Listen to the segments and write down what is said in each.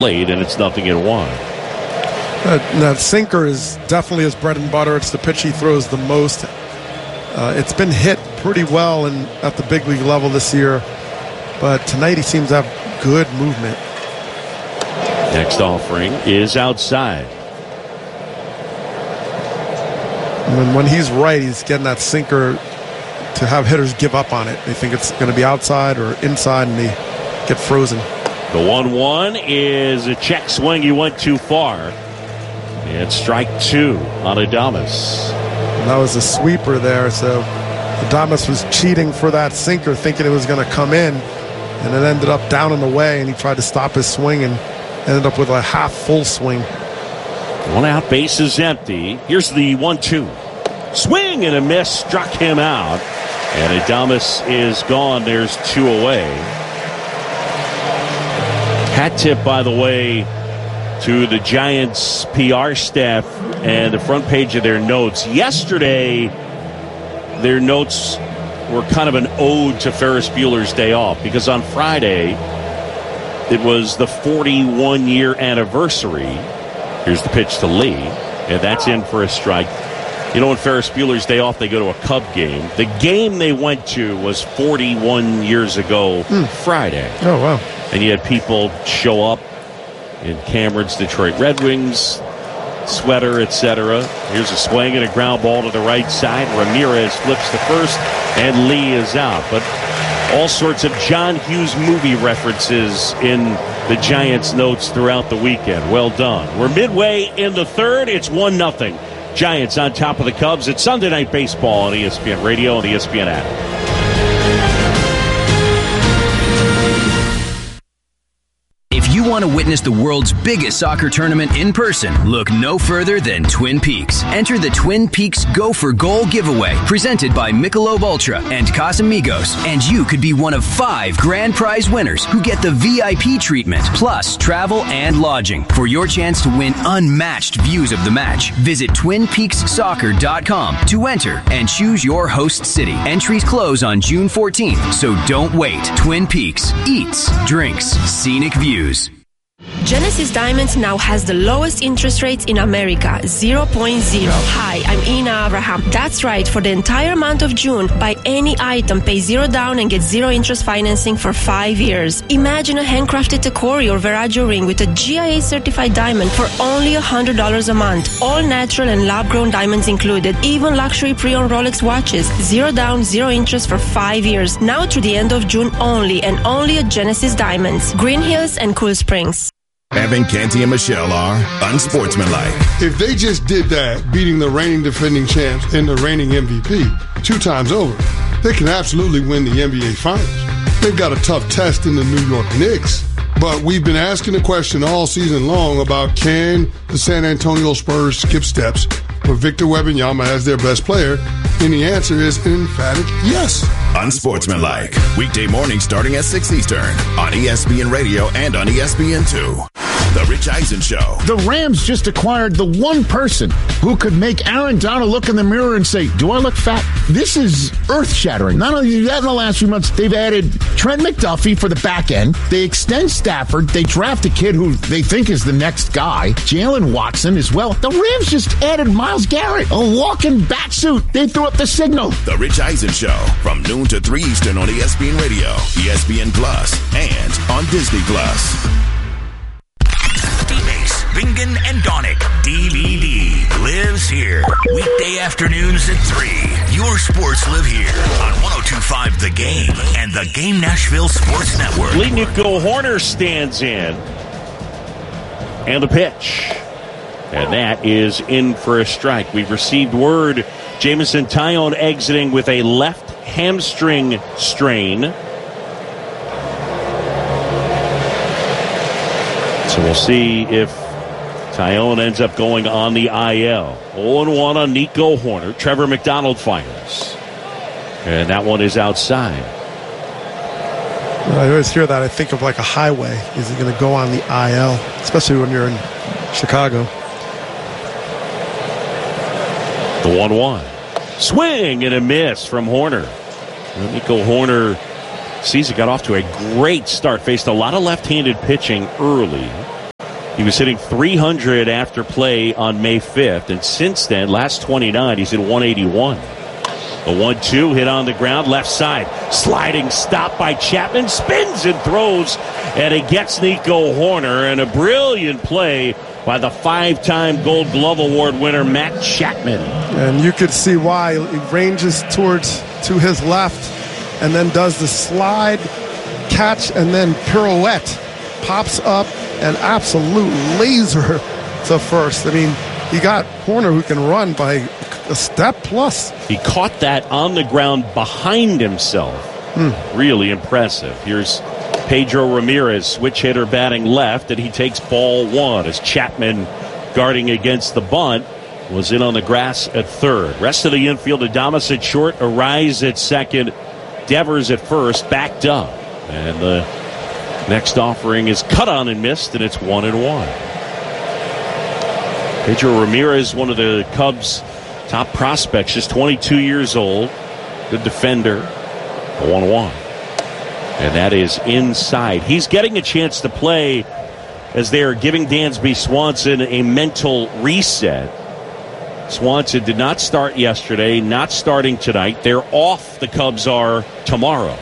plate, and it's 0-1. That sinker is definitely his bread and butter. It's the pitch he throws the most. It's been hit pretty well at the big league level this year, but tonight he seems to have good movement. Next offering is outside. And when he's right, he's getting that sinker to have hitters give up on it. They think it's going to be outside or inside, and they get frozen. The 1-1 is a check swing. He went too far. It's strike 2 on Adames. And that was a sweeper there, so Adames was cheating for that sinker, thinking it was going to come in, and it ended up down in the way, and he tried to stop his swing and ended up with a half full swing. 1 out, base is empty. Here's the 1-2. Swing and a miss, struck him out. And Adames is gone. There's 2 away. Hat tip, by the way, to the Giants PR staff and the front page of their notes. Yesterday, their notes were kind of an ode to Ferris Bueller's Day Off, because on Friday, it was the 41-year anniversary. Here's the pitch to Lee, and that's in for a strike. You know, on Ferris Bueller's Day Off, they go to a Cub game. The game they went to was 41 years ago Friday. Oh, wow. And you had people show up in Cameron's Detroit Red Wings sweater, etc. Here's a swing and a ground ball to the right side. Ramirez flips to first, and Lee is out. But all sorts of John Hughes movie references in the Giants' notes throughout the weekend. Well done. We're midway in the third. It's 1-0. Giants on top of the Cubs. It's Sunday Night Baseball on ESPN Radio and the ESPN app. If you want to witness the world's biggest soccer tournament in person, look no further than Twin Peaks. Enter the Twin Peaks Go for Goal giveaway, presented by Michelob Ultra and Casamigos, and you could be one of 5 grand prize winners who get the VIP treatment, plus travel and lodging. For your chance to win unmatched views of the match, visit TwinPeaksSoccer.com to enter and choose your host city. Entries close on June 14th, so don't wait. Twin Peaks eats, drinks, scenic views. Genesis Diamonds now has the lowest interest rates in America, 0.0. Hi, I'm Ina Abraham. That's right, for the entire month of June, buy any item, pay 0 down and get 0 interest financing for 5 years. Imagine a handcrafted Tacori or Veragio ring with a GIA certified diamond for only $100 a month. All natural and lab-grown diamonds included, even luxury pre-owned Rolex watches. 0 down, 0 interest for 5 years. Now through the end of June only, and only at Genesis Diamonds, Green Hills and Cool Springs. Evan, Canty, and Michelle are unsportsmanlike. If they just did that, beating the reigning defending champs and the reigning MVP 2 times over, they can absolutely win the NBA Finals. They've got a tough test in the New York Knicks, but we've been asking the question all season long about, can the San Antonio Spurs skip steps with Victor Wembanyama as their best player? And the answer is an emphatic yes. Unsportsmanlike. Weekday mornings starting at 6 Eastern on ESPN Radio and on ESPN2. The Rich Eisen Show. The Rams just acquired the one person who could make Aaron Donald look in the mirror and say, do I look fat? This is earth-shattering. Not only that, in the last few months, they've added Trent McDuffie for the back end. They extend Stafford. They draft a kid who they think is the next guy, Jalen Watson, as well. The Rams just added Myles Garrett, a walking bat suit. They threw up the signal. The Rich Eisen Show, from noon to 3 Eastern on ESPN Radio, ESPN Plus, and on Disney Plus. Bingen and Donick DVD lives here. Weekday afternoons at 3. Your sports live here on 102.5 The Game and the Game Nashville Sports Network. Lee Nico Horner stands in. And the pitch. And that is in for a strike. We've received word Jameson Taillon exiting with a left hamstring strain. So we'll see if Taillon ends up going on the IL. 0-1 on Nico Horner. Trevor McDonald fires. And that one is outside. I always hear that. I think of like a highway. Is it going to go on the IL? Especially when you're in Chicago. The 1-1. Swing and a miss from Horner. Nico Horner season got off to a great start. Faced a lot of left-handed pitching early. He was hitting 300 after play on May 5th, and since then, last 29, he's hit 181. The 1-2 hit on the ground, left side. Sliding stop by Chapman. Spins and throws, and it gets Nico Hoerner. And a brilliant play by the 5-time Gold Glove Award winner, Matt Chapman. And you could see why. He ranges to his left and then does the slide, catch, and then pirouette. Pops up and absolute laser to first. I mean, he got Hoerner who can run by a step plus. He caught that on the ground behind himself. Really impressive. Here's Pedro Ramirez, switch hitter batting left, and he takes ball one as Chapman, guarding against the bunt, was in on the grass at third. Rest of the infield, Adames at short, Arise at second, Devers at first, backed up. And the next offering is cut on and missed, and it's 1-1. Pedro Ramirez, one of the Cubs' top prospects, just 22 years old. Good defender. 1-1. And that is inside. He's getting a chance to play as they are giving Dansby Swanson a mental reset. Swanson did not start yesterday, not starting tonight. They're off, the Cubs are, tomorrow.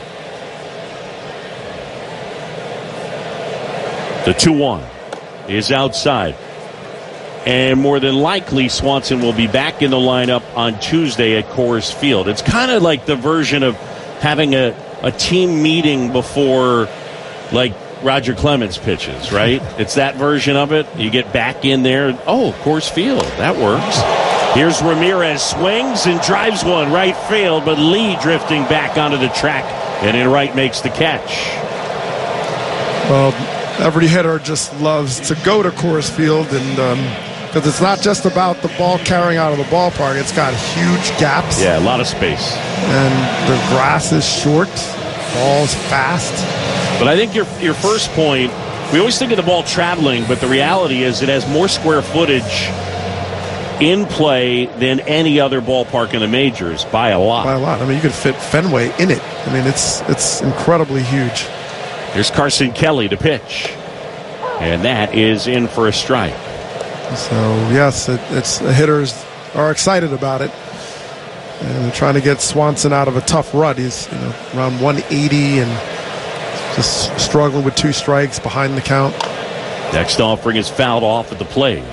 The 2-1 is outside. And more than likely, Swanson will be back in the lineup on Tuesday at Coors Field. It's kind of like the version of having a team meeting before, like, Roger Clemens pitches, right? It's that version of it. You get back in there. Oh, Coors Field. That works. Here's Ramirez, swings and drives one right field, but Lee drifting back onto the track, and in right makes the catch. Well, every hitter just loves to go to Coors Field, and because it's not just about the ball carrying out of the ballpark. It's got huge gaps. Yeah, a lot of space. And the grass is short. Ball's fast. But I think your first point, we always think of the ball traveling, but the reality is it has more square footage in play than any other ballpark in the majors by a lot. By a lot. I mean, you could fit Fenway in it. I mean, it's incredibly huge. Here's Carson Kelly to pitch. And that is in for a strike. So, yes, it's the hitters are excited about it. And they're trying to get Swanson out of a tough rut. He's around 180 and just struggling with 2 strikes behind the count. Next offering is fouled off at the plate.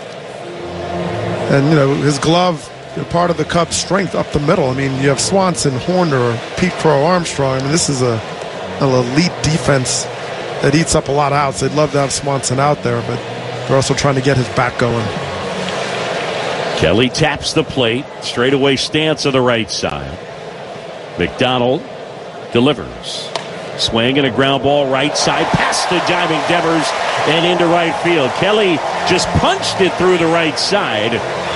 And, his glove, part of the Cubs' strength up the middle. I mean, you have Swanson, Hoerner, Pete Crow, Armstrong. I mean, this is an elite defense that eats up a lot of outs. They'd love to have Swanson out there, but they're also trying to get his back going. Kelly taps the plate. Straightaway stance on the right side. McDonald delivers. Swing and a ground ball right side past the diving Devers and into right field. Kelly just punched it through the right side.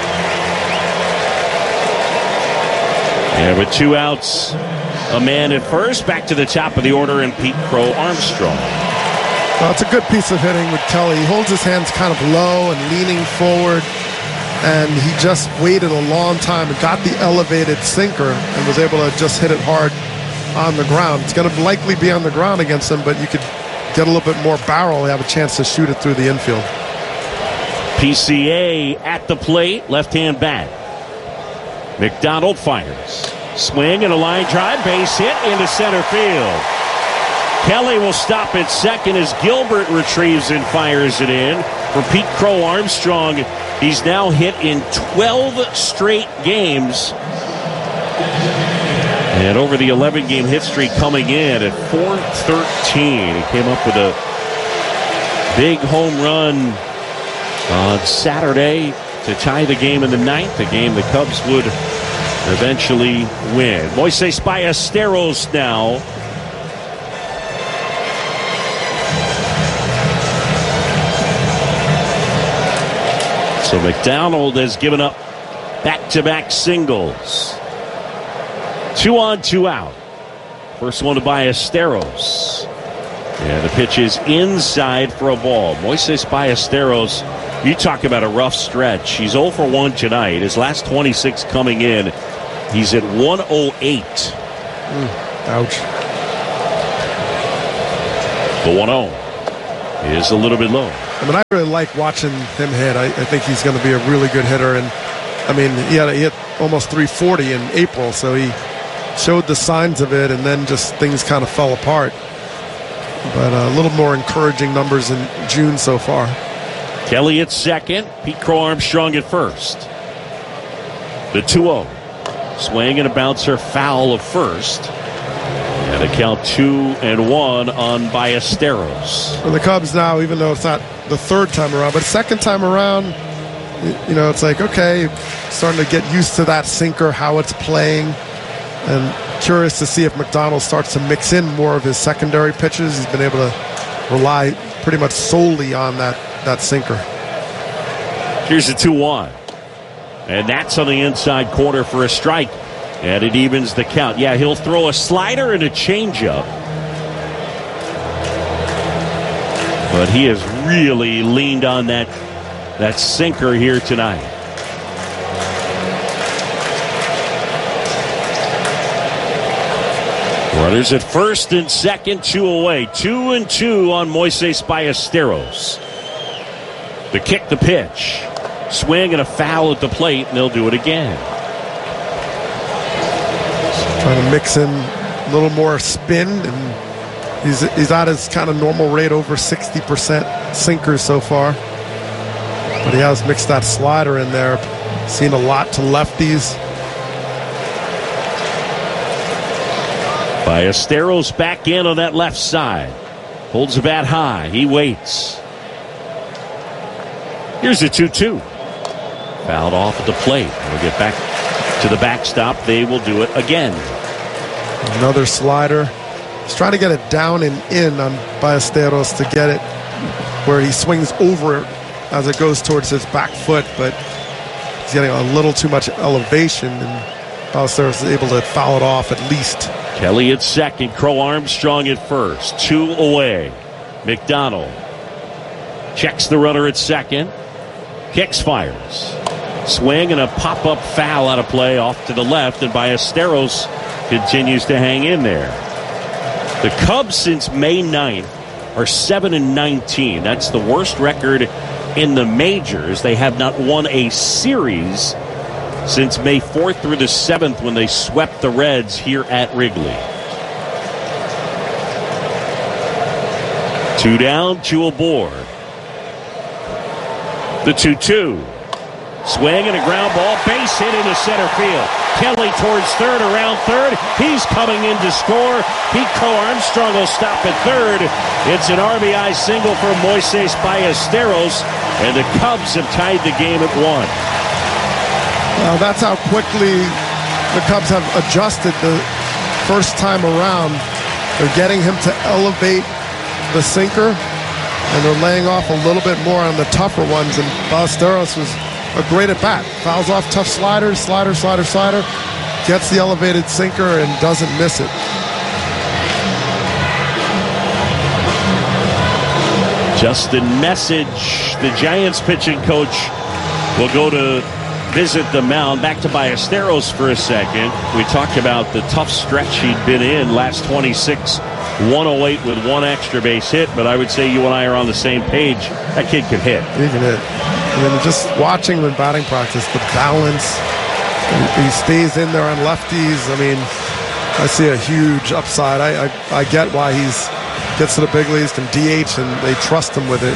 And with 2 outs, a man at first, back to the top of the order, and Pete Crow Armstrong. Well, it's a good piece of hitting with Kelly. He holds his hands kind of low and leaning forward, and he just waited a long time and got the elevated sinker and was able to just hit it hard on the ground. It's going to likely be on the ground against him, but you could get a little bit more barrel and have a chance to shoot it through the infield. PCA at the plate, left-hand bat. McDonald fires. Swing and a line drive, base hit into center field. Kelly will stop at second as Gilbert retrieves and fires it in. For Pete Crow Armstrong, he's now hit in 12 straight games. And over the 11-game hit streak coming in at 413. He came up with a big home run on Saturday to tie the game in the 9th, a game the Cubs would eventually win. Moises Ballesteros now. So McDonald has given up back-to-back singles. 2 on, 2 out. First one to Ballesteros. And the pitch is inside for a ball. Moises Ballesteros, you talk about a rough stretch. He's 0 for 1 tonight. His last 26 coming in, he's at 108. Ouch. The 1-0 is a little bit low. I mean, I really like watching him hit. I think he's going to be a really good hitter. And, I mean, he hit almost 340 in April, so he showed the signs of it, and then just things kind of fell apart. But a little more encouraging numbers in June so far. Kelly at second. Pete Crow Armstrong at first. The 2-0. Swing and a bouncer foul of first. And a count 2-1 on Ballesteros. And the Cubs now, even though it's not the third time around, but second time around, you know, it's like, okay, starting to get used to that sinker, how it's playing. And curious to see if McDonald starts to mix in more of his secondary pitches. He's been able to rely pretty much solely on that sinker. Here's the 2-1. And that's on the inside corner for a strike. And it evens the count. Yeah, he'll throw a slider and a changeup. But he has really leaned on that sinker here tonight. Runners at first and second, 2 away. 2-2 on Moises Ballesteros. The kick, the pitch. Swing and a foul at the plate, and they'll do it again. Trying to mix in a little more spin, and he's at his kind of normal rate, over 60% sinkers so far. But he has mixed that slider in there. Seen a lot to lefties. Ballesteros back in on that left side. Holds the bat high. He waits. Here's the 2-2. Fouled off at the plate. We'll get back to the backstop. They will do it again. Another slider. He's trying to get it down and in on Ballesteros to get it where he swings over it as it goes towards his back foot, but he's getting a little too much elevation, and Ballesteros is able to foul it off at least. Kelly at second. Crow Armstrong at first. 2 away. McDonald checks the runner at second. Kicks, fires. Swing and a pop-up foul out of play off to the left, and Ballesteros continues to hang in there. The Cubs since May 9th are 7-19. That's the worst record in the majors. They have not won a series since May 4th through the 7th when they swept the Reds here at Wrigley. 2 down, 2 aboard. The 2-2. Swing and a ground ball. Base hit into center field. Kelly towards third, around third. He's coming in to score. Pete Crow Armstrong will stop at third. It's an RBI single for Moises Ballesteros, and the Cubs have tied the game at 1. Well, that's how quickly the Cubs have adjusted the first time around. They're getting him to elevate the sinker, and they're laying off a little bit more on the tougher ones, and Ballesteros was a great at bat. Fouls off tough sliders, slider, gets the elevated sinker and doesn't miss it. Justin Message, the Giants pitching coach, will go to visit the mound. Back to Ballesteros for a second. We talked about the tough stretch he'd been in, last 26, 108 with 1 extra base hit, but I would say you and I are on the same page. That kid can hit. He can hit. And then just watching him in batting practice, the balance, he stays in there on lefties. I mean, I see a huge upside. I get why he's gets to the big leagues, can DH, and they trust him with it.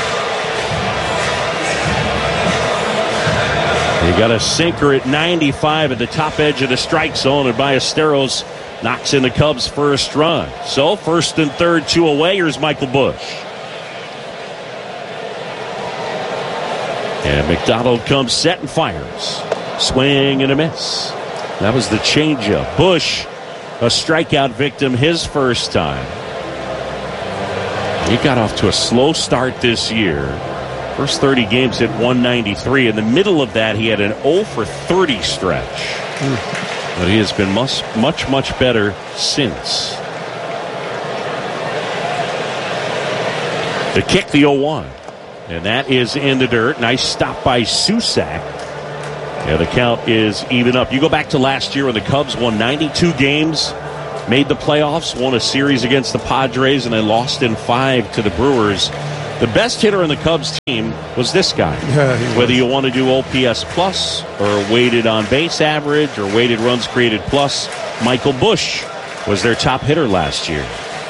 He got a sinker at 95 at the top edge of the strike zone, and Ballesteros knocks in the Cubs' first run. So first and third, 2 away. Here's Michael Busch. And McDonald comes set and fires. Swing and a miss. That was the changeup. Busch, a strikeout victim his first time. He got off to a slow start this year. First 30 games hit 193. In the middle of that, he had an 0 for 30 stretch. But he has been much better since. The kick, the 0-1. And that is in the dirt. Nice stop by Susac. Yeah, the count is even up. You go back to last year when the Cubs won 92 games, made the playoffs, won a series against the Padres, and they lost in 5 to the Brewers. The best hitter on the Cubs team was this guy. Yeah, whether you want to do OPS plus or weighted on base average or weighted runs created plus, Michael Busch was their top hitter last year.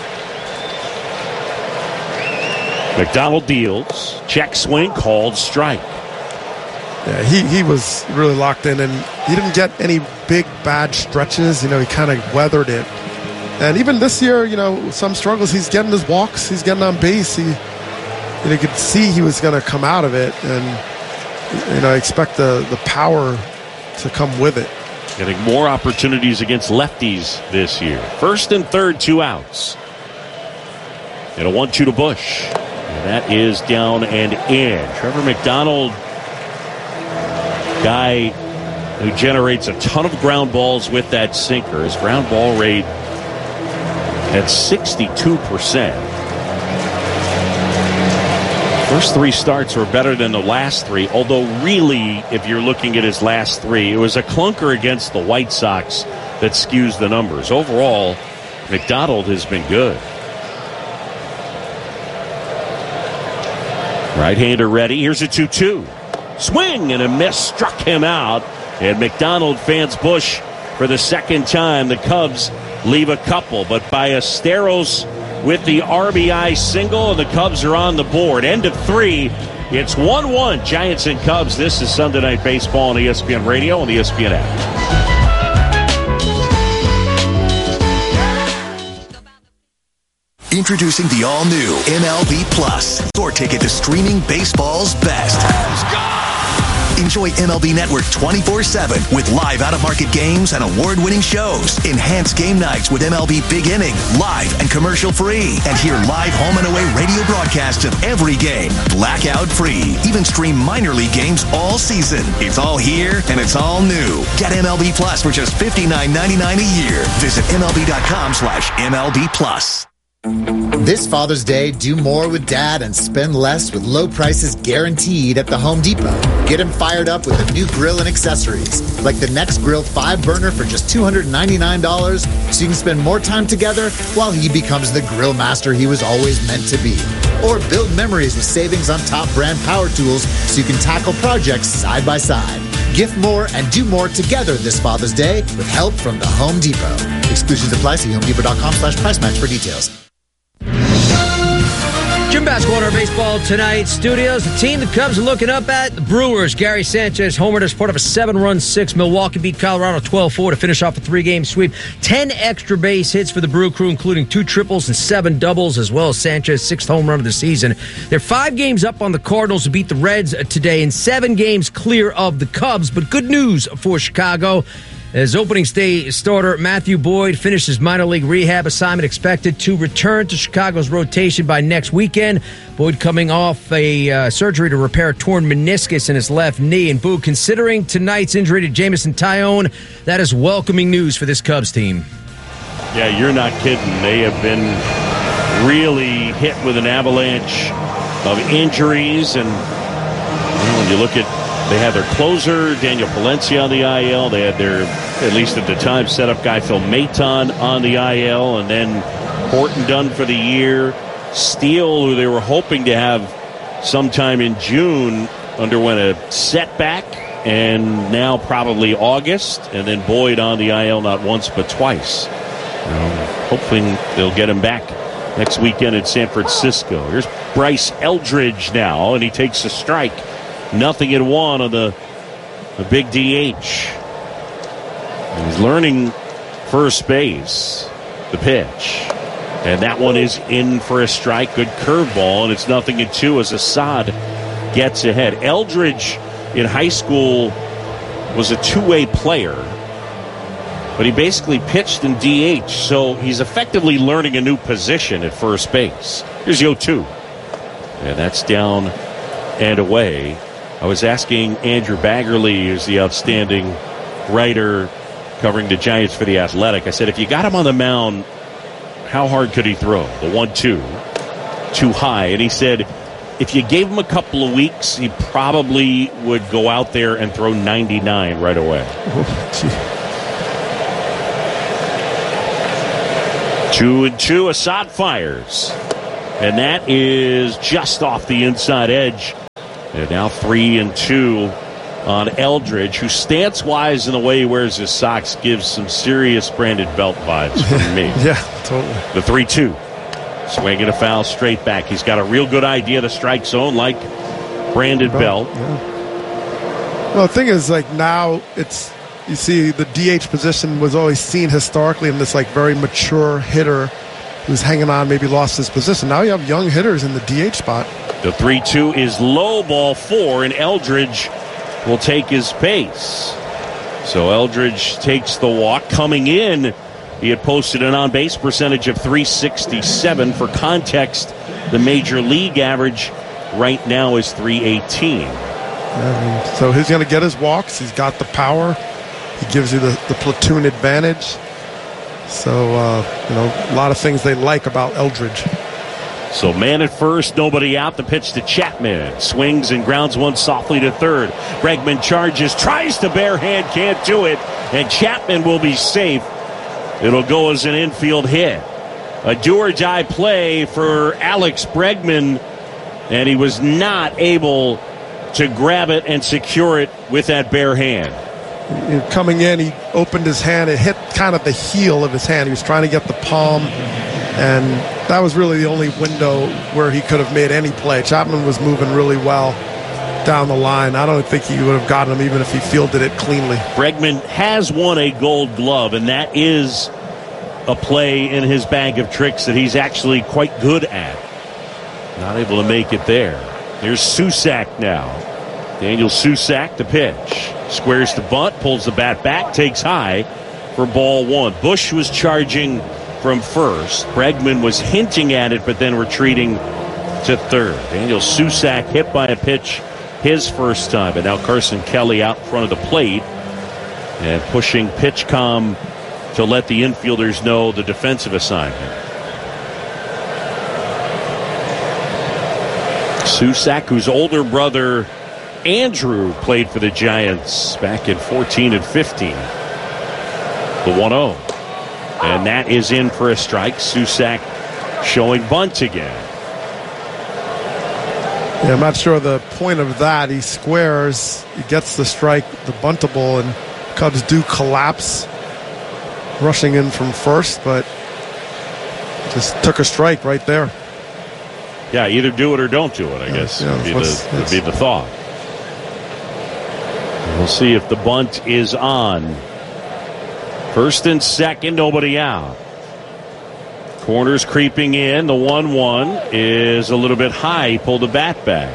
McDonald deals. Check swing, called strike. Yeah, he was really locked in, and he didn't get any big bad stretches. He kind of weathered it. And even this year, some struggles. He's getting his walks. He's getting on base. You could see he was going to come out of it, and I expect the power to come with it. Getting more opportunities against lefties this year. First and third, 2 outs. And a 1-2 to Busch. And that is down and in. Trevor McDonald, guy who generates a ton of ground balls with that sinker. His ground ball rate at 62%. First 3 starts were better than the last 3, although really, if you're looking at his last 3, it was a clunker against the White Sox that skews the numbers. Overall, McDonald has been good. Right-hander ready. Here's a 2-2. Swing and a miss struck him out. And McDonald fans Busch for the second time. The Cubs leave a couple, but Ballesteros with the RBI single, and the Cubs are on the board. End of 3. It's 1-1. Giants and Cubs. This is Sunday Night Baseball on ESPN Radio and the ESPN app. Introducing the all-new MLB Plus, your ticket to streaming baseball's best. Enjoy MLB Network 24/7 with live out-of-market games and award-winning shows. Enhance game nights with MLB Big Inning, live and commercial-free. And hear live home and away radio broadcasts of every game, blackout-free. Even stream minor league games all season. It's all here and it's all new. Get MLB Plus for just $59.99 a year. Visit MLB.com/MLB Plus. This Father's Day, do more with Dad and spend less with low prices guaranteed at the Home Depot. Get him fired up with a new grill and accessories, like the Next Grill 5-burner for just $299, so you can spend more time together while he becomes the grill master he was always meant to be. Or build memories with savings on top brand power tools so you can tackle projects side by side. Gift more and do more together this Father's Day with help from the Home Depot. Exclusions apply. See HomeDepot.com/price match for details. Jim basketball in our baseball tonight studios. The team the Cubs are looking up at, the Brewers. Gary Sanchez homered as part of a 7-run 6. Milwaukee beat Colorado 12-4 to finish off a 3-game sweep. 10 extra base hits for the Brew Crew, including 2 triples and 7 doubles, as well as Sanchez's 6th home run of the season. They're 5 games up on the Cardinals, who beat the Reds today, and 7 games clear of the Cubs. But good news for Chicago, as opening day starter Matthew Boyd finished his minor league rehab assignment, expected to return to Chicago's rotation by next weekend. Boyd coming off a surgery to repair a torn meniscus in his left knee. And, Boo, considering tonight's injury to Jameson Taillon, that is welcoming news for this Cubs team. Yeah, you're not kidding. They have been really hit with an avalanche of injuries. And when you look at, they had their closer, Daniel Palencia, on the IL. They had their, at least at the time, setup guy Phil Maton on the IL. And then Horton done for the year. Steele, who they were hoping to have sometime in June, underwent a setback. And now probably August. And then Boyd on the IL not once but twice. Hopefully they'll get him back next weekend in San Francisco. Here's Bryce Eldridge now, and he takes a strike. 0-1 on the big DH. And he's learning first base, the pitch. And that one is in for a strike. Good curveball, and it's 0-2 as Assad gets ahead. Eldridge in high school was a two-way player, but he basically pitched in DH, so he's effectively learning a new position at first base. Here's 0-2. And that's down and away. I was asking Andrew Baggerly, who's the outstanding writer covering the Giants for The Athletic. I said, if you got him on the mound, how hard could he throw? The 1-2, too high. And he said, if you gave him a couple of weeks, he probably would go out there and throw 99 right away. 2-2, Assad fires. And that is just off the inside edge. And now 3-2 on Eldridge, who stance-wise in the way he wears his socks gives some serious Brandon Belt vibes from me. Yeah, totally. The 3-2. Swinging a foul straight back. He's got a real good idea of the strike zone like Brandon Belt. Yeah. Well, the thing is, like, now it's, you see the DH position was always seen historically in this, like, very mature hitter who's hanging on, maybe lost his position. Now you have young hitters in the DH spot. The 3-2 is low, ball 4, and Eldridge will take his pace. So Eldridge takes the walk. Coming in, he had posted an on-base percentage of .367. For context, the major league average right now is .318. So he's going to get his walks. He's got the power. He gives you the platoon advantage. So, a lot of things they like about Eldridge. So man at first, nobody out. The pitch to Chapman. Swings and grounds one softly to third. Bregman charges, tries to bare hand, can't do it. And Chapman will be safe. It'll go as an infield hit. A do-or-die play for Alex Bregman. And he was not able to grab it and secure it with that bare hand. Coming in, he opened his hand. It hit kind of the heel of his hand. He was trying to get the palm. And that was really the only window where he could have made any play. Chapman was moving really well down the line. I don't think he would have gotten him even if he fielded it cleanly. Bregman has won a Gold Glove, and that is a play in his bag of tricks that he's actually quite good at. Not able to make it there. Here's Susac now. Daniel Susac, the pitch. Squares the bunt, pulls the bat back, takes high for ball 1. Bush was charging from first. Bregman was hinting at it, but then retreating to third. Daniel Susac hit by a pitch his first time, and now Carson Kelly out in front of the plate and pushing PitchCom to let the infielders know the defensive assignment. Susac, whose older brother Andrew played for the Giants back in 14 and 15. The 1-0. And that is in for a strike. Susac showing bunt again. Yeah, I'm not sure the point of that. He squares, he gets the strike, the buntable, and Cubs do collapse, rushing in from first, but just took a strike right there. Yeah, either do it or don't do it, I guess, would be the thought. We'll see if the bunt is on. First and second, nobody out. Corners creeping in. The 1-1 is a little bit high. He pulled the bat back.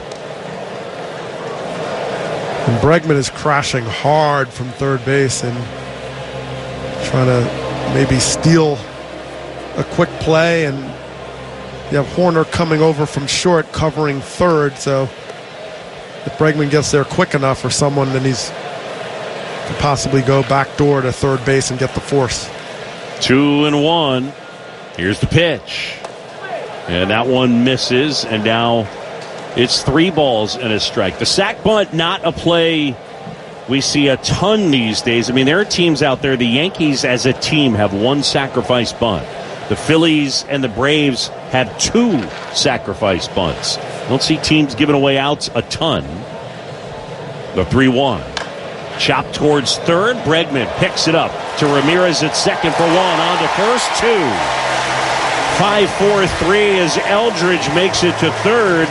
And Bregman is crashing hard from third base and trying to maybe steal a quick play. And you have Horner coming over from short, covering third. So if Bregman gets there quick enough for someone, then he's could possibly go back door to third base and get the force. 2-1. Here's the pitch. And that one misses, and now it's 3 balls and a strike. The sac bunt, not a play we see a ton these days. I mean, there are teams out there. The Yankees as a team have 1 sacrifice bunt. The Phillies and the Braves have 2 sacrifice bunts. Don't see teams giving away outs a ton. The 3-1. Chopped towards third. Bregman picks it up to Ramirez at second for 1. On to first, 2. 5-4-3 as Eldridge makes it to third.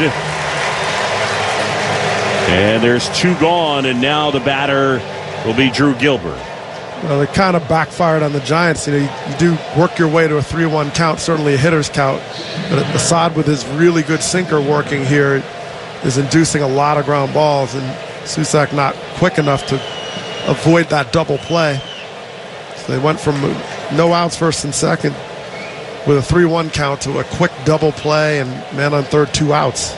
And there's 2 gone, and now the batter will be Drew Gilbert. Well, it kind of backfired on the Giants. You do work your way to a 3-1 count, certainly a hitter's count. But Assad, with his really good sinker working here, is inducing a lot of ground balls, and Susac not quick enough to avoid that double play. So they went from no outs first and second with a 3-1 count to a quick double play and man on third, 2 outs.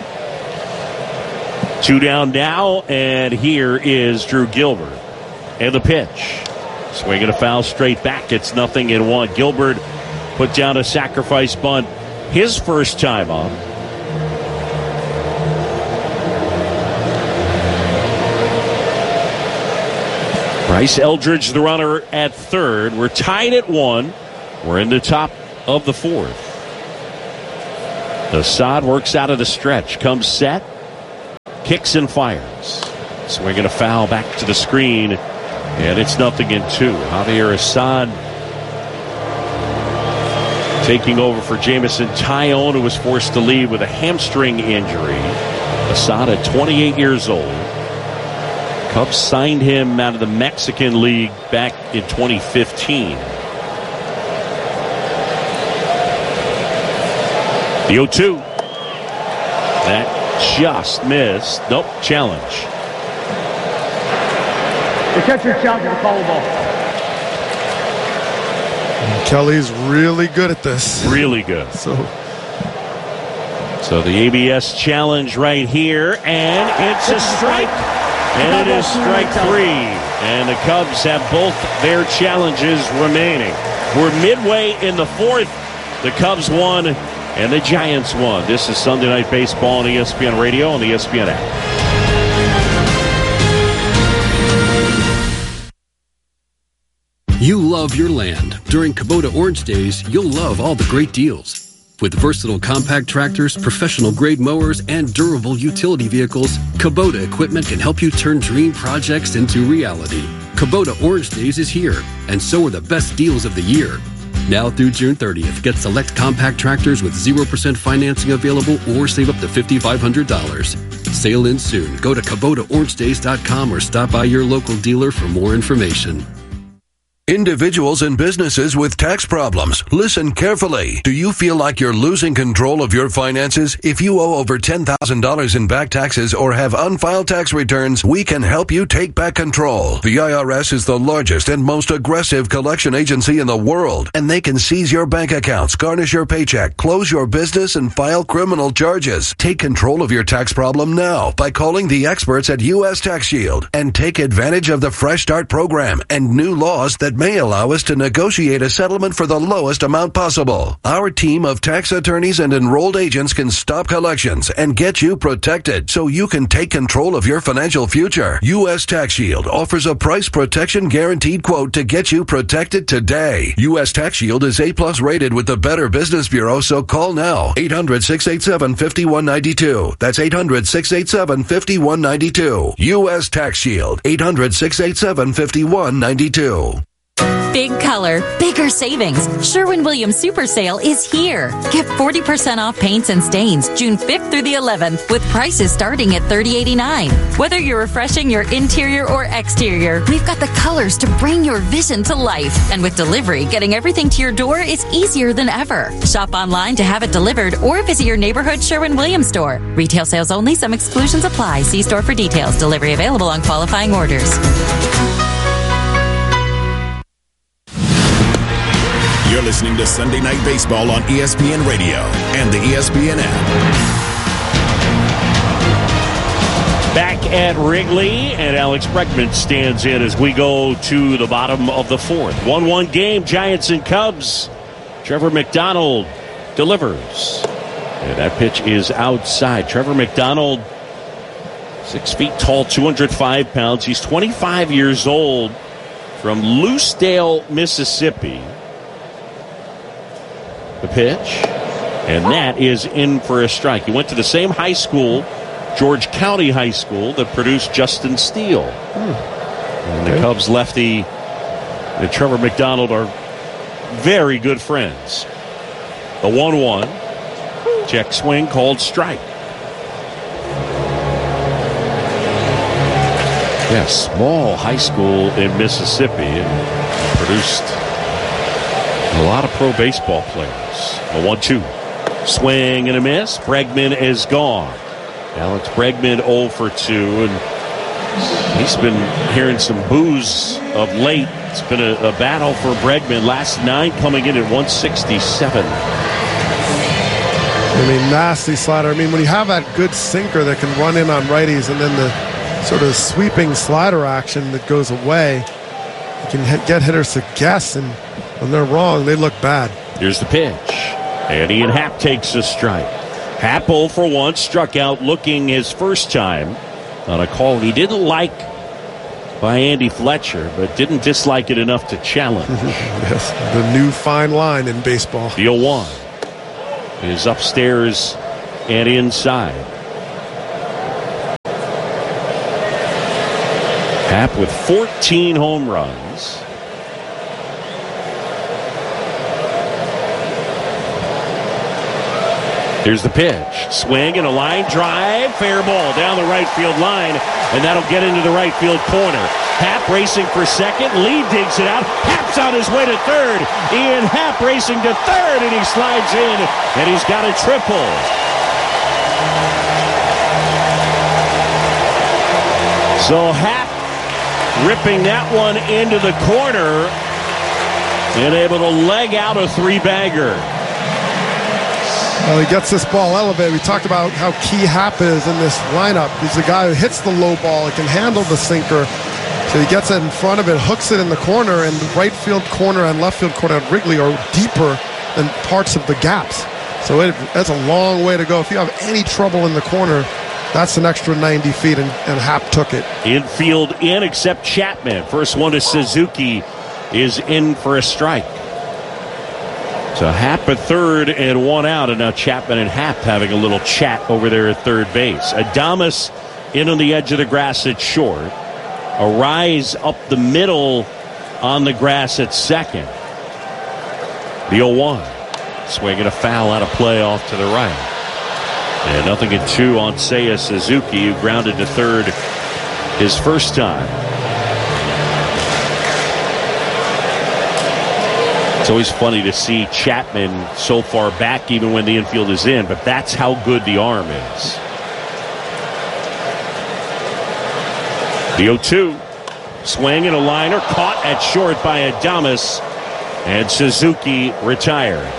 2 down now, and here is Drew Gilbert. And the pitch. Swinging a foul straight back. It's 0-1. Gilbert put down a sacrifice bunt his first time up. Bryce Eldridge, the runner at third. We're tied at 1. We're in the top of the 4th. Assad works out of the stretch, comes set, kicks and fires. Swinging a foul back to the screen, and it's 0-2. Javier Assad taking over for Jamison Tyone, who was forced to leave with a hamstring injury. Assad at 28 years old. Cubs signed him out of the Mexican League back in 2015. The 0-2. That just missed. Nope, challenge. The catcher challenging the foul ball. Kelly's really good at this. Really good. So the ABS challenge right here, and it's a strike. And it is strike 3. And the Cubs have both their challenges remaining. We're midway in the 4th. The Cubs won, and the Giants won. This is Sunday Night Baseball on ESPN Radio and the ESPN app. You love your land. During Kubota Orange Days, you'll love all the great deals. With versatile compact tractors, professional-grade mowers, and durable utility vehicles, Kubota equipment can help you turn dream projects into reality. Kubota Orange Days is here, and so are the best deals of the year. Now through June 30th, get select compact tractors with 0% financing available or save up to $5,500. Sale ends soon. Go to KubotaOrangeDays.com or stop by your local dealer for more information. Individuals and businesses with tax problems, listen carefully. Do you feel like you're losing control of your finances? If you owe over $10,000 in back taxes or have unfiled tax returns, we can help you take back control. The IRS is the largest and most aggressive collection agency in the world, and they can seize your bank accounts, garnish your paycheck, close your business, and file criminal charges. Take control of your tax problem now by calling the experts at U.S. Tax Shield and take advantage of the Fresh Start program and new laws that may allow us to negotiate a settlement for the lowest amount possible. Our team of tax attorneys and enrolled agents can stop collections and get you protected so you can take control of your financial future. U.S. Tax Shield offers a price protection guaranteed quote to get you protected today. U.S. Tax Shield is A+ rated with the Better Business Bureau, so call now. 800-687-5192. That's 800-687-5192. U.S. Tax Shield. 800-687-5192. Big color, bigger savings. Sherwin-Williams Super Sale is here. Get 40% off paints and stains June 5th through the 11th with prices starting at $30.89. Whether you're refreshing your interior or exterior, we've got the colors to bring your vision to life. And with delivery, getting everything to your door is easier than ever. Shop online to have it delivered or visit your neighborhood Sherwin-Williams store. Retail sales only. Some exclusions apply. See store for details. Delivery available on qualifying orders. You're listening to Sunday Night Baseball on ESPN Radio and the ESPN app. Back at Wrigley, and Alex Bregman stands in as we go to the bottom of the 4th. 1-1 game, Giants and Cubs. Trevor McDonald delivers. And that pitch is outside. Trevor McDonald, 6 feet tall, 205 pounds. He's 25 years old, from Loosedale, Mississippi. The pitch, and that is in for a strike. He went to the same high school, George County High School, that produced Justin Steele. And the Cubs lefty and Trevor McDonald are very good friends. The 1-1, check swing called strike. Yeah, small high school in Mississippi, and produced a lot of pro baseball players. A 1-2. Swing and a miss. Bregman is gone. Alex Bregman 0 for 2. And he's been hearing some boos of late. It's been a battle for Bregman. Last 9 coming in at 167. I mean, nasty slider. I mean, when you have that good sinker that can run in on righties and then the sort of sweeping slider action that goes away, you can get hitters to guess, and when they're wrong, they look bad. Here's the pitch. And Ian Happ takes a strike. Happ 0 for 1, struck out looking his first time on a call he didn't like by Andy Fletcher, but didn't dislike it enough to challenge. Yes, the new fine line in baseball. The 0-1. is upstairs and inside. Happ with 14 home runs. Here's the pitch. Swing and a line drive. Fair ball down the right field line, and that'll get into the right field corner. Happ racing for second. Lee digs it out. Happ's on his way to third. Ian Happ racing to third, and he slides in, and he's got a triple. So Happ ripping that one into the corner and able to leg out a three-bagger. Well, he gets this ball elevated. We talked about how key Happ is in this lineup. He's a guy who hits the low ball. He can handle the sinker. So he gets it in front of it, hooks it in the corner, and the right field corner and left field corner at Wrigley are deeper than parts of the gaps. So that's a long way to go. If you have any trouble in the corner, that's an extra 90 feet, and Happ took it. Infield in except Chapman. First one to Suzuki is in for a strike. So Happ at third and one out, and now Chapman and Happ having a little chat over there at third base. Adames in on the edge of the grass at short. Arise up the middle on the grass at second. The 0-1. Swinging a foul out of play off to the right. And 0-2 on Seiya Suzuki, who grounded to third his first time. It's always funny to see Chapman so far back even when the infield is in, but that's how good the arm is. The 0-2. Swing and a liner caught at short by Adames, and Suzuki retired.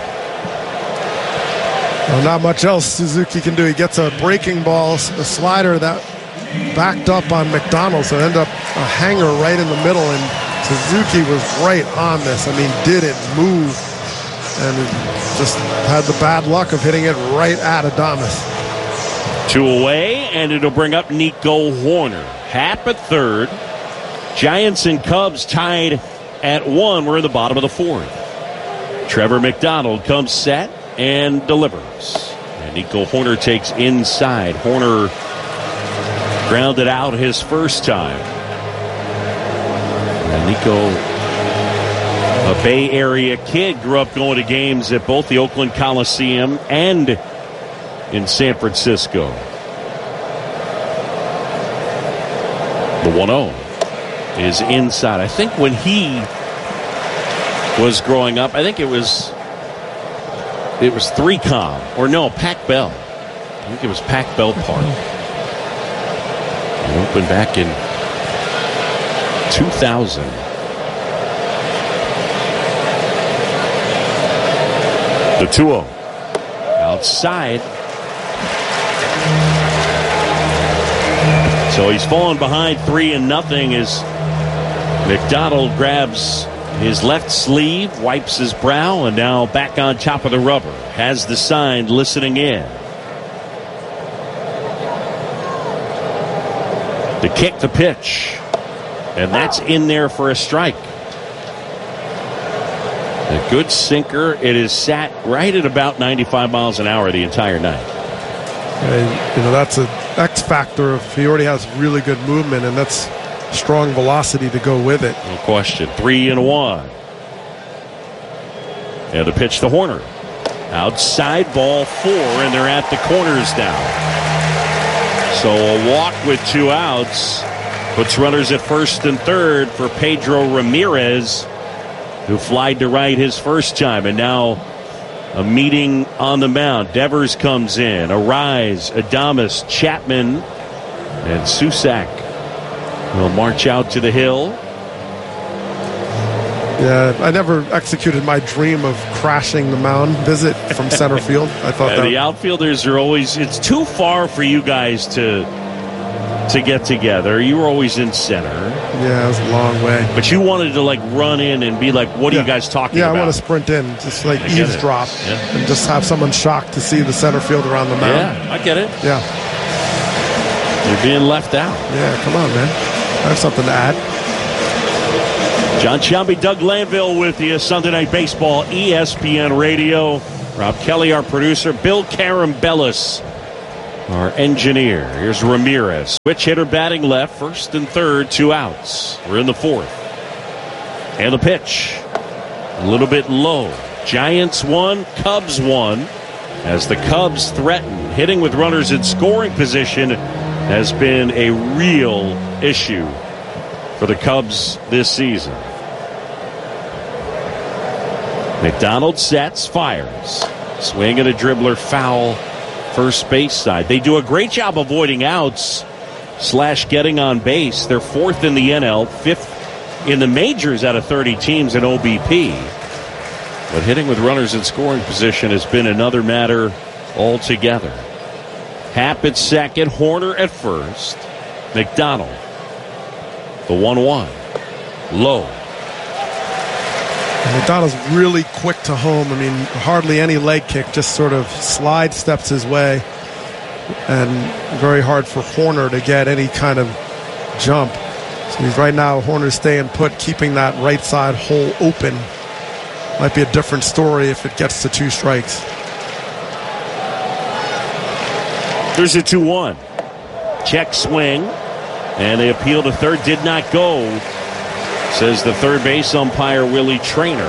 Well, not much else Suzuki can do. He gets a breaking ball, a slider that backed up on McDonald, so it ended up a hanger right in the middle, and Suzuki was right on this. I mean, didn't move, and just had the bad luck of hitting it right at Adames. 2 away, and it'll bring up Nico Hoerner. Happ at third. Giants and Cubs tied at 1. We're in the bottom of the fourth. Trevor McDonald comes set and delivers. And Nico Hoerner takes inside. Hoerner grounded out his first time. And Nico, a Bay Area kid, grew up going to games at both the Oakland Coliseum and in San Francisco. The 1-0 is inside. I think when he was growing up, I think it was 3Com, or no, Pac Bell. I think it was Pac Bell Park. It opened back in 2000. The 2-0 outside. So he's fallen behind 3-0 as McDonald grabs his left sleeve, wipes his brow, and now back on top of the rubber. Has the sign listening in. The kick, the pitch. And that's in there for a strike. A good sinker. It is sat right at about 95 miles an hour the entire night. And, that's an X factor if he already has really good movement, and that's strong velocity to go with it. No question. 3-1. And the pitch to Hoerner. Outside, ball 4, and they're at the corners now. So a walk with 2 outs puts runners at first and third for Pedro Ramirez, who flied to right his first time. And now a meeting on the mound. Devers comes in. Arise, Adames, Chapman, and Susac will march out to the hill. Yeah, I never executed my dream of crashing the mound visit from center field. I thought that the outfielders are always, it's too far for you guys to get together. You were always in center. Yeah, it was a long way. But you wanted to run in and be like, what are you guys talking about? Yeah, I want to sprint in, just eavesdrop, and just have someone shocked to see the center fielder on the mound. Yeah, I get it. Yeah. You're being left out. Yeah, come on, man. I have something to add. John Shelby, Doug Lanville with you. Sunday Night Baseball, ESPN Radio. Rob Kelly, our producer. Bill Carambellis, our engineer. Here's Ramirez. Switch hitter batting left. First and third, 2 outs. We're in the fourth. And the pitch. A little bit low. Giants 1, Cubs 1. As the Cubs threaten, hitting with runners in scoring position has been a real issue for the Cubs this season. McDonald sets, fires. Swing and a dribbler, foul, first base side. They do a great job avoiding outs / getting on base. They're 4th in the NL, 5th in the majors out of 30 teams in OBP. But hitting with runners in scoring position has been another matter altogether. Happ at second, Horner at first. McDonald, the 1-1. Low. And McDonald's really quick to home. I mean, hardly any leg kick, just sort of slide steps his way. And very hard for Horner to get any kind of jump. So he's right now, Horner's staying put, keeping that right side hole open. Might be a different story if it gets to 2 strikes. There's a 2-1. Check swing. And they appeal to third. Did not go, says the third base umpire, Willie Trainer.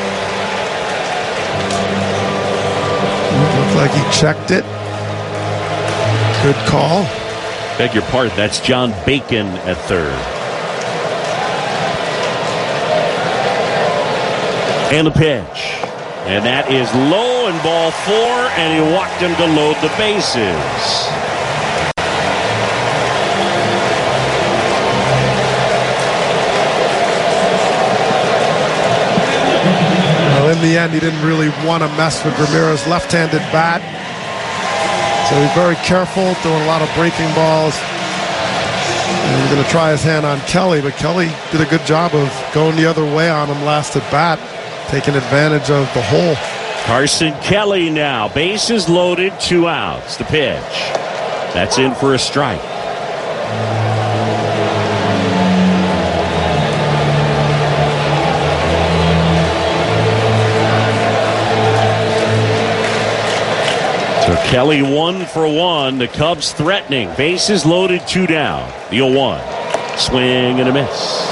Looked like he checked it. Good call. Beg your pardon. That's John Bacon at third. And the pitch. And that is low and ball 4, and he walked him to load the bases. Well, in the end, he didn't really want to mess with Ramirez's left-handed bat. So he's very careful, throwing a lot of breaking balls. And he's going to try his hand on Kelly, but Kelly did a good job of going the other way on him last at bat, taking advantage of the hole. Carson Kelly now. Bases loaded, 2 outs. The pitch. That's in for a strike. So Kelly 1 for 1. The Cubs threatening. Bases loaded, 2 down. The 0-1. Swing and a miss.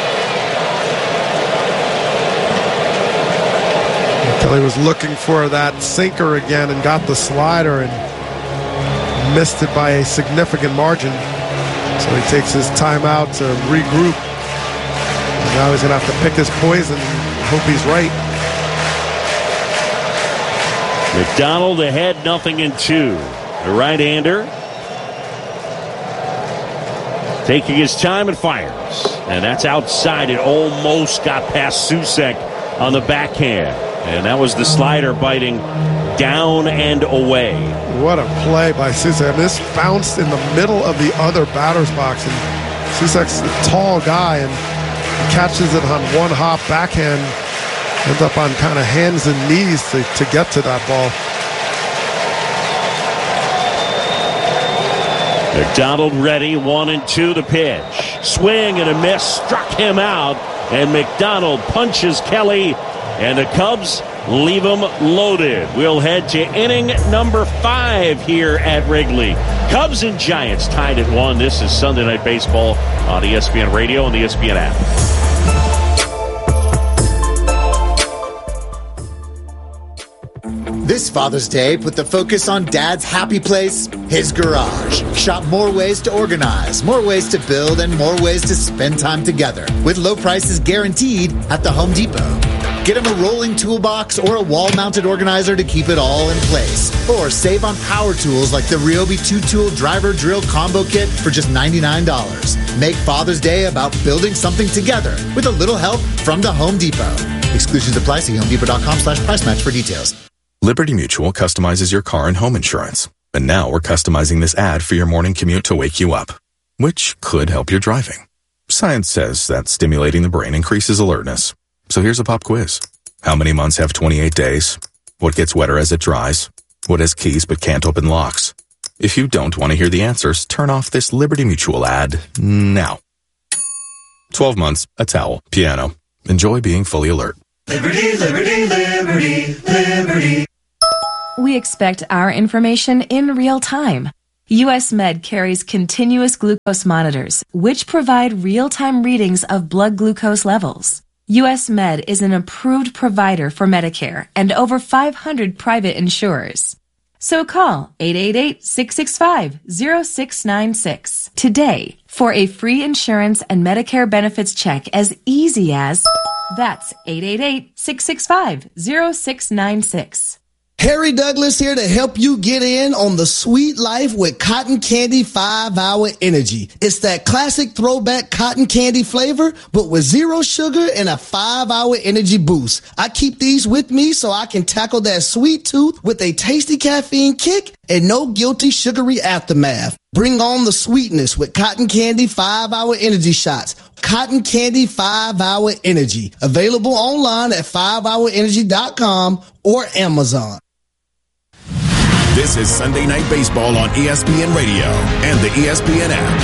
Kelly was looking for that sinker again and got the slider and missed it by a significant margin. So he takes his timeout to regroup. And now he's going to have to pick his poison and hope he's right. McDonald ahead, 0-2. The right-hander taking his time and fires. And that's outside. It almost got past Susek on the backhand. And that was the slider biting down and away. What a play by Susek. This bounced in the middle of the other batter's box. And Susek's a tall guy and catches it on one hop backhand. Ends up on kind of hands and knees to get to that ball. McDonald ready, 1-2 the pitch. Swing and a miss, struck him out. And McDonald punches Kelly. And the Cubs leave them loaded. We'll head to inning number 5 here at Wrigley. Cubs and Giants tied at 1. This is Sunday Night Baseball on ESPN Radio and the ESPN app. This Father's Day, put the focus on Dad's happy place, his garage. Shop more ways to organize, more ways to build, and more ways to spend time together with low prices guaranteed at the Home Depot. Get him a rolling toolbox or a wall-mounted organizer to keep it all in place. Or save on power tools like the Ryobi 2-tool driver drill combo kit for just $99. Make Father's Day about building something together with a little help from the Home Depot. Exclusions apply. See HomeDepot.com/price match for details. Liberty Mutual customizes your car and home insurance. And now we're customizing this ad for your morning commute to wake you up, which could help your driving. Science says that stimulating the brain increases alertness. So here's a pop quiz. How many months have 28 days? What gets wetter as it dries? What has keys but can't open locks? If you don't want to hear the answers, turn off this Liberty Mutual ad now. 12 months, a towel, piano. Enjoy being fully alert. Liberty, liberty, liberty, liberty. we expect our information in real time. US Med carries continuous glucose monitors, which provide real-time readings of blood glucose levels. US Med is an approved provider for Medicare and over 500 private insurers. So call 888-665-0696 today for a free insurance and Medicare benefits check as easy as... That's 888-665-0696. Harry Douglas here to help you get in on the sweet life with Cotton Candy 5-Hour Energy. It's that classic throwback cotton candy flavor, but with zero sugar and a 5-hour energy boost. I keep these with me so I can tackle that sweet tooth with a tasty caffeine kick and no guilty sugary aftermath. Bring on the sweetness with Cotton Candy 5-Hour Energy Shots. Cotton Candy 5-Hour Energy. Available online at 5hourenergy.com or Amazon. This is Sunday Night Baseball on ESPN Radio and the ESPN app.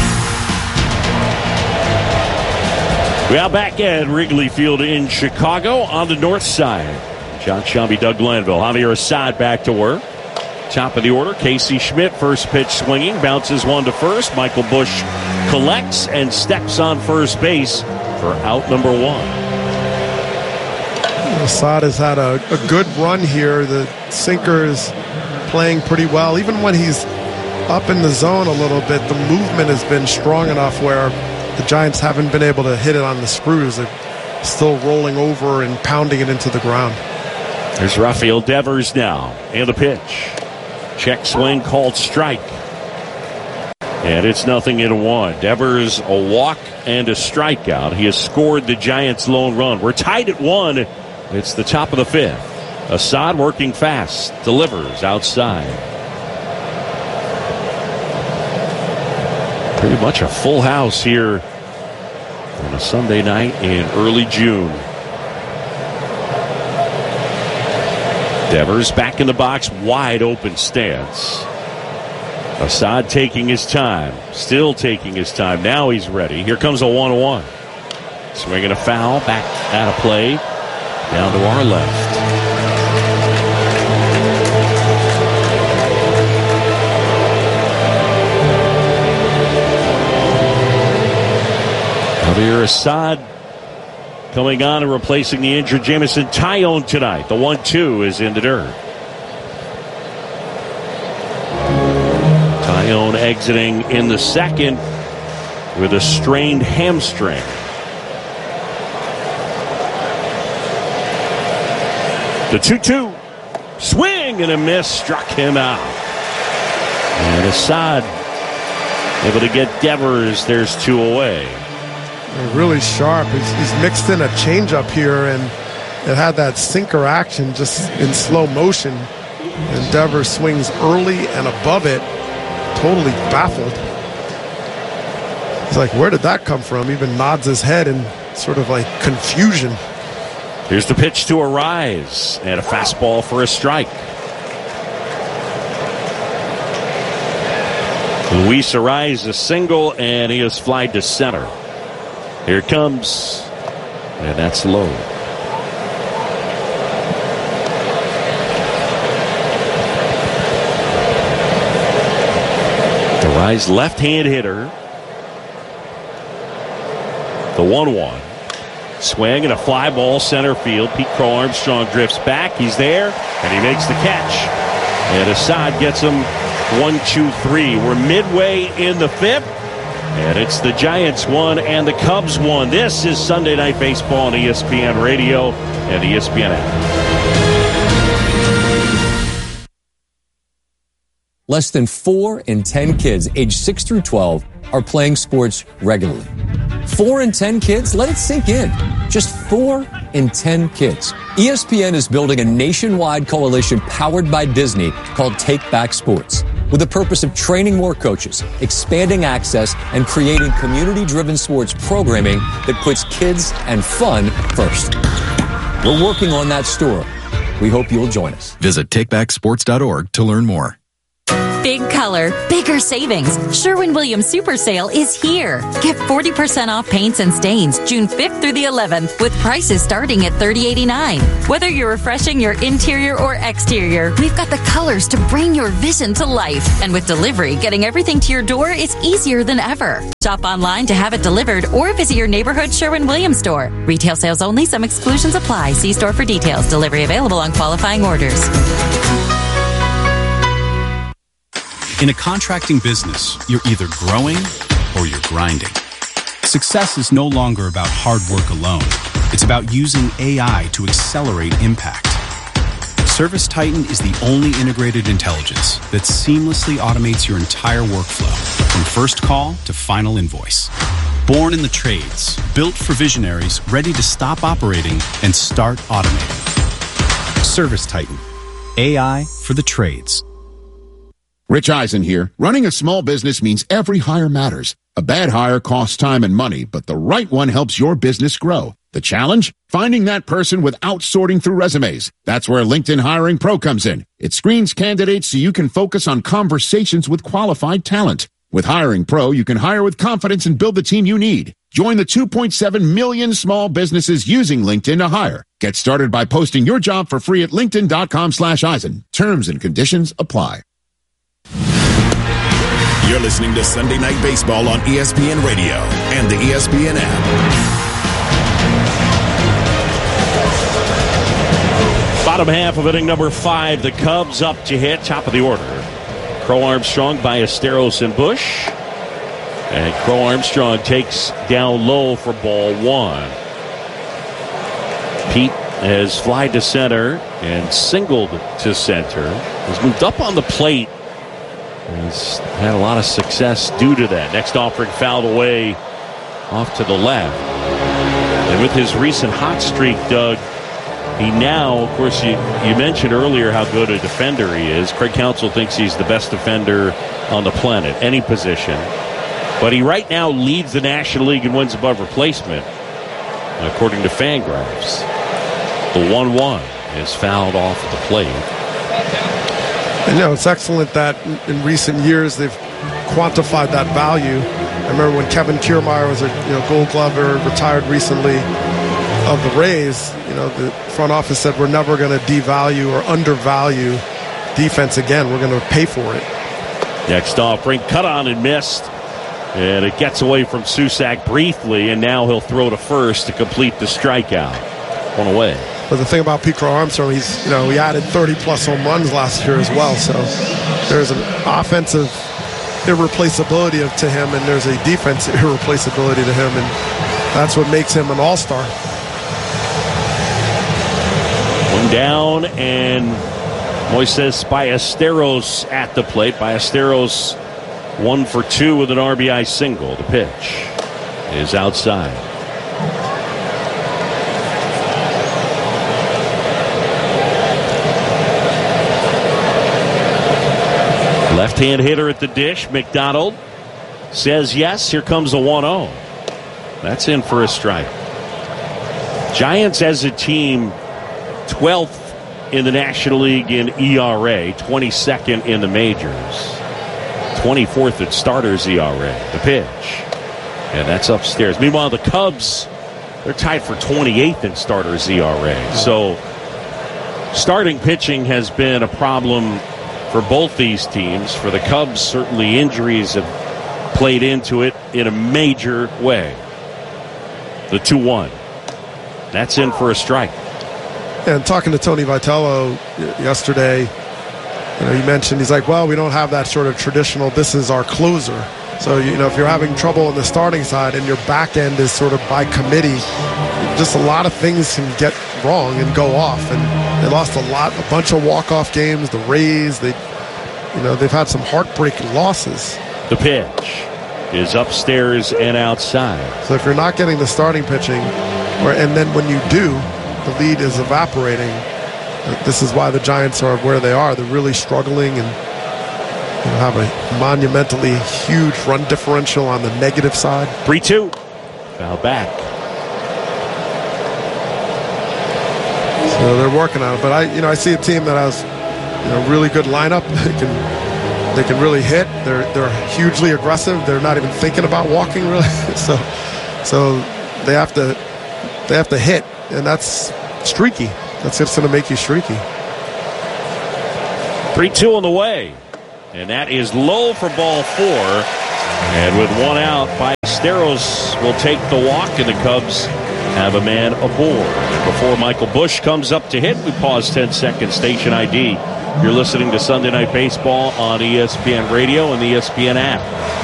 We are back at Wrigley Field in Chicago on the north side. John Shelby, Doug Glanville, Javier Assad back to work. Top of the order, Casey Schmidt, first pitch swinging, bounces one to first. Michael Busch collects and steps on first base for out number one. Assad has had a good run here. The sinker is playing pretty well. Even when he's up in the zone a little bit, the movement has been strong enough where the Giants haven't been able to hit it on the screws. They're still rolling over and pounding it into the ground. There's Rafael Devers now, and the pitch. Check swing called strike. And it's 0-1. Devers a walk and a strikeout. He has scored the Giants' lone run. We're tied at 1. It's the top of the 5th. Assad working fast. Delivers outside. Pretty much a full house here on a Sunday night in early June. Devers back in the box, wide open stance. Assad taking his time, still taking his time. Now he's ready. Here comes a 1-1. Swinging a foul, back out of play, down to our left. Javier Assad coming on and replacing the injured Jameson Taillon tonight. The 1-2 is in the dirt. Taillon exiting in the second with a strained hamstring. The 2-2. Swing and a miss struck him out. And Assad able to get Devers. There's 2 away. Really sharp. He's mixed in a changeup here, and it had that sinker action just in slow motion. And Devers swings early and above it, totally baffled. He's like, where did that come from? Even nods his head in sort of like confusion. Here's the pitch to Arise, and a fastball for a strike. Luis Arise a single, and he is flied to center. Here it comes, and that's low. The Rise left-hand hitter. The 1-1. Swing and a fly ball center field. Pete Crow Armstrong drifts back. He's there, and he makes the catch. And Assad gets him 1-2-3. We're midway in the 5th. And it's the Giants 1 and the Cubs 1. This is Sunday Night Baseball on ESPN Radio and ESPN app. Less than 4 in 10 kids aged 6 through 12 are playing sports regularly. 4 in 10 kids? Let it sink in. Just 4 in 10 kids. ESPN is building a nationwide coalition powered by Disney called Take Back Sports, with the purpose of training more coaches, expanding access, and creating community-driven sports programming that puts kids and fun first. We're working on that story. We hope you'll join us. Visit takebacksports.org to learn more. Big color, bigger savings. Sherwin-Williams Super Sale is here. Get 40% off paints and stains June 5th through the 11th with prices starting at $30.89. Whether you're refreshing your interior or exterior, we've got the colors to bring your vision to life. And with delivery, getting everything to your door is easier than ever. Shop online to have it delivered or visit your neighborhood Sherwin-Williams store. Retail sales only. Some exclusions apply. See store for details. Delivery available on qualifying orders. In a contracting business, you're either growing or you're grinding. Success is no longer about hard work alone. It's about using AI to accelerate impact. ServiceTitan is the only integrated intelligence that seamlessly automates your entire workflow, from first call to final invoice. Born in the trades, built for visionaries ready to stop operating and start automating. ServiceTitan. AI for the trades. Rich Eisen here. Running a small business means every hire matters. A bad hire costs time and money, but the right one helps your business grow. The challenge? Finding that person without sorting through resumes. That's where LinkedIn Hiring Pro comes in. It screens candidates so you can focus on conversations with qualified talent. With Hiring Pro, you can hire with confidence and build the team you need. Join the 2.7 million small businesses using LinkedIn to hire. Get started by posting your job for free at linkedin.com/Eisen. Terms and conditions apply. You're listening to Sunday Night Baseball on ESPN Radio and the ESPN app. Bottom half of inning number 5, the Cubs up to hit, top of the order. Crow Armstrong, Ballesteros, and Bush. And Crow Armstrong takes down low for ball 1. Pete has flied to center and singled to center. Has moved up on the plate. He's had a lot of success due to that. Next offering fouled away off to the left. And with his recent hot streak, Doug, he now, of course, you mentioned earlier how good a defender he is. Craig Counsell thinks he's the best defender on the planet, any position. But he right now leads the National League in wins above replacement, according to Fangraphs. The 1-1 is fouled off at the plate. And, it's excellent that in recent years they've quantified that value. I remember when Kevin Kiermaier was a Gold Glover, retired recently of the Rays. The front office said we're never going to devalue or undervalue defense again. We're going to pay for it. Next offering, cut on and missed. And it gets away from Susac briefly, and now he'll throw to first to complete the strikeout. One away. But the thing about Pete Crow Armstrong, he added 30-plus home runs last year as well. So there's an offensive irreplaceability to him, and there's a defense irreplaceability to him, and that's what makes him an all-star. One down, and Moises Ballesteros at the plate. Ballesteros 1 for 2 with an RBI single. The pitch is outside. Left-hand hitter at the dish. McDonald says yes. Here comes a 1-0. That's in for a strike. Giants as a team, 12th in the National League in ERA, 22nd in the majors, 24th at starters ERA. The pitch. And that's upstairs. Meanwhile, the Cubs, they're tied for 28th in starters ERA. So starting pitching has been a problem for both these teams. For the Cubs, certainly injuries have played into it in a major way. The 2-1. That's in for a strike. And talking to Tony Vitello yesterday, he mentioned, he's like, well, we don't have that sort of traditional, this is our closer. So, if you're having trouble on the starting side and your back end is sort of by committee, just a lot of things can get wrong and go off. And they lost a bunch of walk-off games. The Rays, they've had some heartbreaking losses. The pitch is upstairs and outside. So if you're not getting the starting pitching, and then when you do, the lead is evaporating. This is why the Giants are where they are. They're really struggling and have a monumentally huge run differential on the negative side. 3-2. Foul back. So they're working on it. But I see a team that has really good lineup. They can They can really hit. They're hugely aggressive. They're not even thinking about walking really. So they have to hit, and that's streaky. That's just going to make you streaky. 3-2 on the way. And that is low for ball 4. And with one out, Ballesteros will take the walk, and the Cubs have a man aboard. And before Michael Busch comes up to hit, we pause 10 seconds. Station ID. You're listening to Sunday Night Baseball on ESPN Radio and the ESPN app.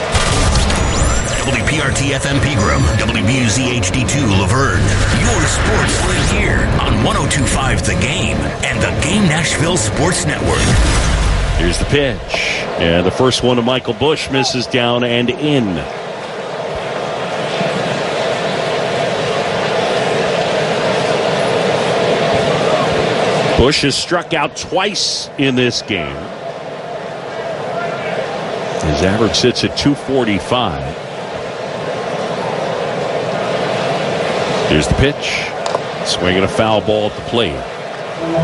WPRT FM Pegram, WBUZ HD2 Laverne. Your sports live here on 102.5 The Game and the Game Nashville Sports Network. Here's the pitch. And the first one to Michael Busch misses down and in. Busch has struck out twice in this game. His average sits at 245. Here's the pitch. Swinging a foul ball at the plate.